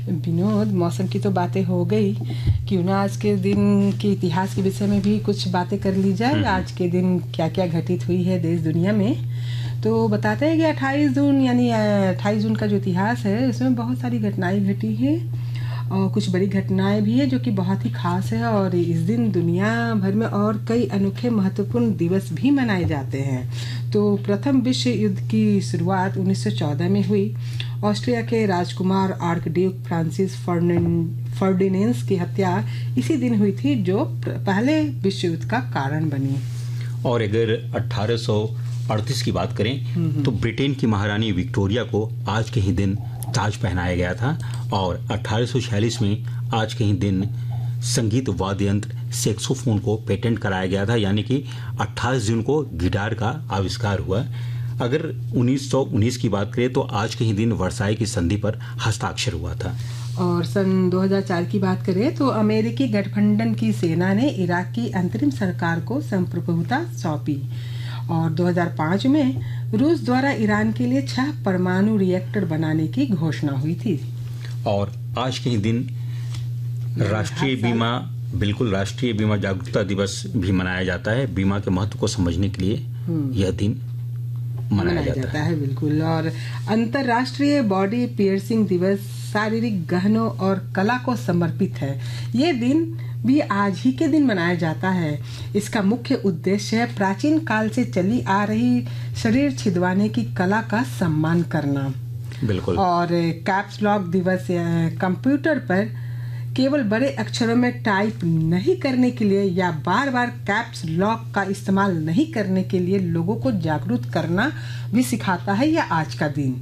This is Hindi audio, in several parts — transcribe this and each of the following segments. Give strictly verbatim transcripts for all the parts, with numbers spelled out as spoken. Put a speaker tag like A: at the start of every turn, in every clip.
A: विनोद, मौसम की तो बातें हो गई, क्यों ना आज के दिन के इतिहास के विषय में भी कुछ बातें कर ली जाए। आज के दिन क्या क्या घटित हुई है देश दुनिया में, तो बताते हैं कि अट्ठाईस जून यानी अट्ठाईस जून का जो इतिहास है उसमें बहुत सारी घटनाएं घटी हैं और कुछ बड़ी घटनाएं भी है जो कि बहुत ही खास है। और इस दिन दुनिया भर में और कई अनोखे महत्वपूर्ण दिवस भी मनाए जाते हैं। तो प्रथम विश्व युद्ध की शुरुआत उन्नीस सौ चौदह में हुई। ऑस्ट्रिया के राजकुमार आर्कड्यूक फ्रांसिस फर्डिनेंड की हत्या इसी दिन हुई थी, जो पहले विश्व युद्ध का कारण बनी।
B: और अगर अठारह सौ अड़तीस की बात करें तो ब्रिटेन की महारानी विक्टोरिया को आज के ही दिन ताज पहनाया गया था। और अठारह सौ छियालीस में आज के ही दिन संगीत वाद्य यंत्र सैक्सोफोन को पेटेंट कराया गया था, यानी कि अट्ठाईस जून को गिटार का आविष्कार हुआ। अगर उन्नीस सौ उन्नीस की बात करें तो आज के ही दिन वर्साई की संधि पर हस्ताक्षर हुआ था।
A: और सन दो हज़ार चार की बात करें तो अमेरिकी गठबंधन की सेना ने इराक की अंतरिम सरकार को संप्रभुता सौंपी। और दो हज़ार पाँच में रूस द्वारा ईरान के लिए छह परमाणु रिएक्टर बनाने की घोषणा हुई थी।
B: और आज के ही दिन राष्ट्रीय बीमा बिल्कुल राष्ट्रीय बीमा जागरूकता दिवस भी मनाया जाता है। बीमा के महत्व को समझने के लिए यह दिन मनाया, मनाया जाता, जाता है।, है
A: बिल्कुल। और अंतरराष्ट्रीय बॉडी पियर्सिंग दिवस शारीरिक गहनों और कला को समर्पित है। ये दिन भी आज ही के दिन मनाया जाता है। इसका मुख्य उद्देश्य है प्राचीन काल से चली आ रही शरीर छिदवाने की कला का सम्मान करना।
B: बिल्कुल।
A: और कैप्स लॉक दिवस कंप्यूटर पर केवल बड़े अक्षरों में टाइप नहीं करने के लिए या बार बार कैप्स लॉक का इस्तेमाल नहीं करने के लिए लोगों को जागरूक करना भी सिखाता है यह आज का दिन।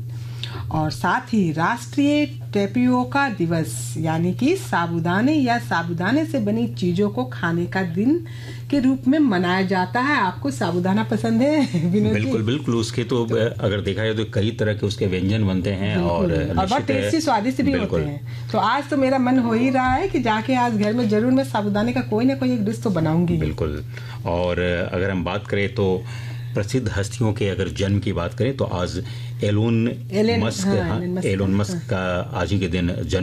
A: और साथ ही राष्ट्रीय टेपियोका दिवस यानी कि साबूदाने या साबूदाने से बनी चीजों को खाने का दिन के रूप में मनाया जाता है। आपको साबूदाना पसंद है विनोद?
B: बिल्कुल बिल्कुल। उसके तो अगर देखा जाए तो कई तरह के उसके व्यंजन बनते हैं और
A: बहुत टेस्टी स्वादिष्ट भी होते हैं। तो आज तो मेरा मन हो ही रहा है कि जाके आज घर में जरूर मैं साबूदाने का कोई ना कोई एक डिश तो बनाऊंगी।
B: बिल्कुल। और अगर हम बात करें तो प्रसिद्ध हस्तियों के अगर जन्म की बात करें तो आज एलोन मस्क, हाँ, एलोन मस्क का आज ही के दिन जन्म